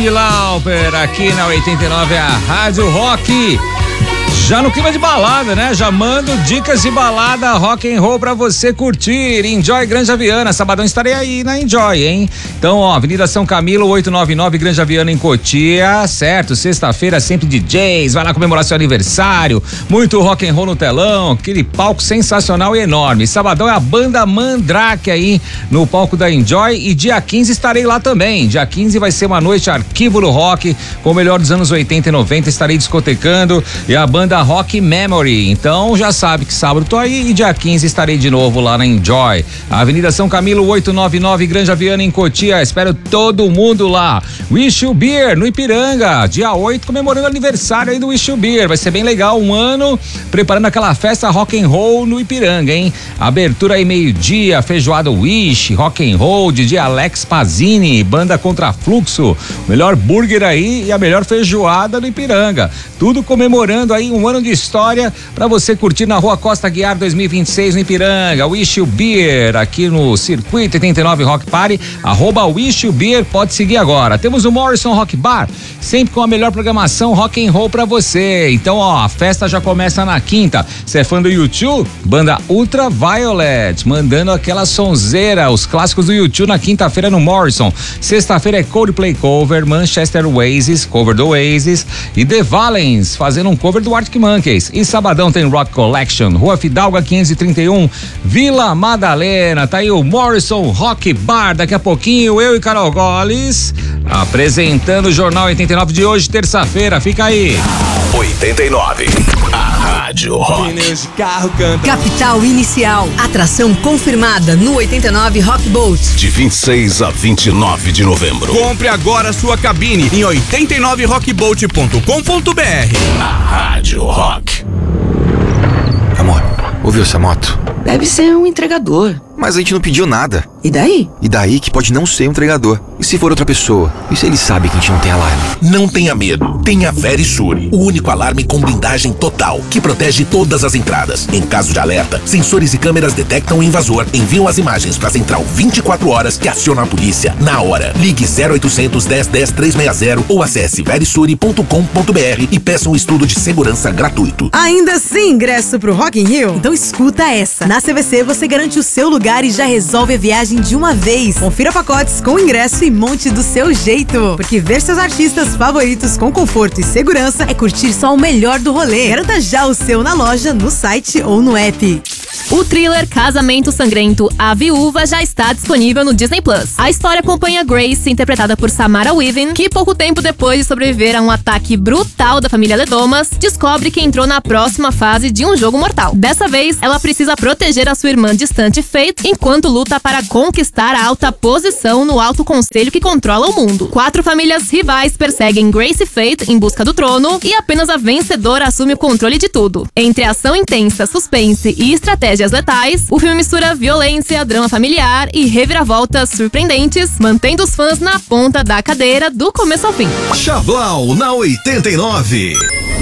Cyndi Lauper aqui na 89, a Rádio Rock. Já no clima de balada, né? Já mando dicas de balada rock and roll pra você curtir. Enjoy Granja Viana, sabadão estarei aí na Enjoy, hein? Então, ó, Avenida São Camilo, 899, Granja Viana em Cotia, certo? Sexta-feira sempre DJs, vai lá comemorar seu aniversário, muito rock and roll no telão, aquele palco sensacional e enorme. Sabadão é a banda Mandrake aí no palco da Enjoy e dia 15 estarei lá também. Dia 15 vai ser uma noite arquivo do rock, com o melhor dos anos 80 e 90, estarei discotecando e a banda Rock Memory. Então já sabe que sábado tô aí e dia 15 estarei de novo lá na Enjoy. Avenida São Camilo, 899, Granja Viana em Cotia. Espero todo mundo lá. Wish You Beer no Ipiranga, dia 8, comemorando o aniversário aí do Wish You Beer. Vai ser bem legal, um ano preparando aquela festa rock and roll no Ipiranga, hein? Abertura aí meio-dia, feijoada Wish, rock and roll, DJ Alex Pazini, banda Contrafluxo, melhor burger aí e a melhor feijoada do Ipiranga. Tudo comemorando aí um ano de história pra você curtir na Rua Costa Guiar 2026 no Ipiranga. Wish You Beer aqui no Circuito 89 Rock Party, @Wish You Beer, pode seguir agora. Temos o Morrison Rock Bar, sempre com a melhor programação rock and roll pra você. Então, ó, a festa já começa na quinta. Você é fã do U2? Banda Ultraviolet, mandando aquela sonzeira, os clássicos do U2 na quinta-feira no Morrison. Sexta-feira é Coldplay cover, Manchester Oasis, cover do Oasis, e The Valens, fazendo um cover do Arctic Monkeys. E sabadão tem Rock Collection, Rua Fidalga 531, Vila Madalena. Tá aí o Morrison Rock Bar. Daqui a pouquinho eu e Carol Goles apresentando o Jornal 89 de hoje, terça-feira. Fica aí. 89, a Rádio Rock. Pneus de carro cantam. Capital Inicial, atração confirmada no 89 Rock Boat. De 26 a 29 de novembro. Compre agora sua cabine em 89rockboat.com.br. A Rádio Rock. Amor, ouviu essa moto? Deve ser um entregador. Mas a gente não pediu nada. E daí? E daí que pode não ser um entregador. E se for outra pessoa? E se ele sabe que a gente não tem alarme? Não tenha medo. Tenha Verisure, o único alarme com blindagem total, que protege todas as entradas. Em caso de alerta, sensores e câmeras detectam o invasor, enviam as imagens para a central 24 horas que aciona a polícia na hora. Ligue 0800 10 10 360 ou acesse verisure.com.br e peça um estudo de segurança gratuito. Ainda sem ingresso pro Rock in Rio? Então escuta essa. Na CVC você garante o seu lugar e já resolve a viagem de uma vez. Confira pacotes com ingresso e monte do seu jeito. Porque ver seus artistas favoritos com conforto e segurança é curtir só o melhor do rolê. Garanta já o seu na loja, no site ou no app. O thriller Casamento Sangrento, A Viúva, já está disponível no Disney Plus. A história acompanha Grace, interpretada por Samara Weaving, que pouco tempo depois de sobreviver a um ataque brutal da família Ledomas, descobre que entrou na próxima fase de um jogo mortal. Dessa vez, ela precisa proteger a sua irmã distante Faith, enquanto luta para conquistar a alta posição no alto conselho que controla o mundo. 4 famílias rivais perseguem Grace e Faith em busca do trono, e apenas a vencedora assume o controle de tudo. Entre ação intensa, suspense e estratégias letais, o filme mistura violência, drama familiar e reviravoltas surpreendentes, mantendo os fãs na ponta da cadeira do começo ao fim. Chablau na 89.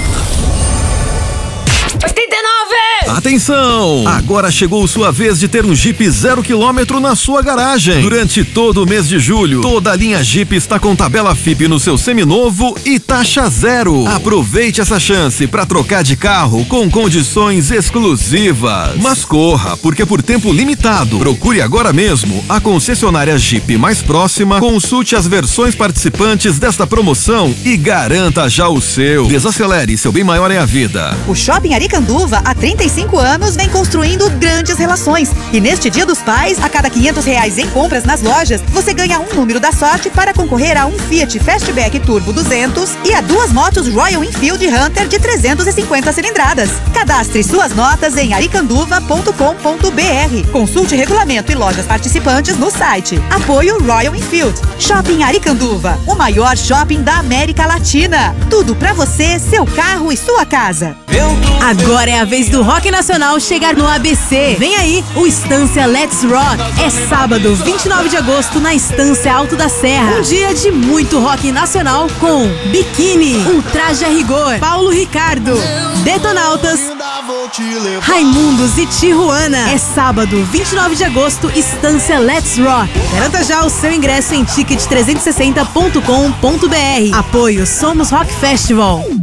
89! Atenção! Agora chegou sua vez de ter um Jeep 0 km na sua garagem. Durante todo o mês de julho, toda a linha Jeep está com tabela FIP no seu seminovo e taxa zero. Aproveite essa chance para trocar de carro com condições exclusivas. Mas corra, porque por tempo limitado. Procure agora mesmo a concessionária Jeep mais próxima, consulte as versões participantes desta promoção e garanta já o seu. Desacelere, seu bem maior é a vida. O Shopping Aricanduva, há 35 anos, vem construindo grandes relações. E neste Dia dos Pais, a cada R$500 em compras nas lojas, você ganha um número da sorte para concorrer a um Fiat Fastback Turbo 200 e a 2 motos Royal Enfield Hunter de 350 cilindradas. Cadastre suas notas em aricanduva.com.br. Consulte regulamento e lojas participantes no site. Apoio Royal Enfield. Shopping Aricanduva, o maior shopping da América Latina. Tudo pra você, seu carro e sua casa. Agora é a vez do Rock nacional chegar no ABC. Vem aí o Estância Let's Rock. É sábado, 29 de agosto, na Estância Alto da Serra. Um dia de muito rock nacional com Biquíni, Ultraje a Rigor, Paulo Ricardo, Detonautas, Raimundos e Tijuana. É sábado, 29 de agosto, Estância Let's Rock. Garanta já o seu ingresso em ticket360.com.br. Apoio Somos Rock Festival.